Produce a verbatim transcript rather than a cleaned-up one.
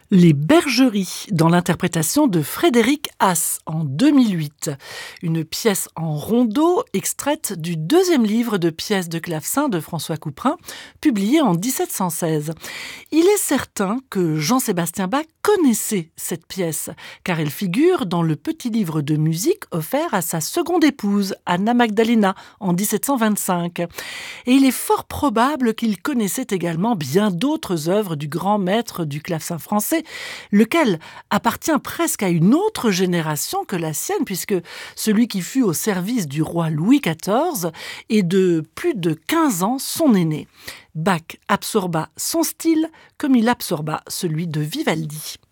Les Bergeries, dans l'interprétation de Frédéric Haas en deux mille huit. Une pièce en rondeau extraite du deuxième livre de pièces de clavecin de François Couperin, publié en dix-sept cent seize. Il est certain que Jean-Sébastien Bach connaissait cette pièce, car elle figure dans le petit livre de musique offert à sa seconde épouse, Anna Magdalena, en dix-sept cent vingt-cinq. Et il est fort probable qu'il connaissait également bien d'autres œuvres du grand maître du clavecin français, lequel appartient presque à une autre génération que la sienne, puisque celui qui fut au service du roi Louis quatorze est de plus de quinze ans son aîné. Bach absorba son style comme il absorba celui de Vivaldi.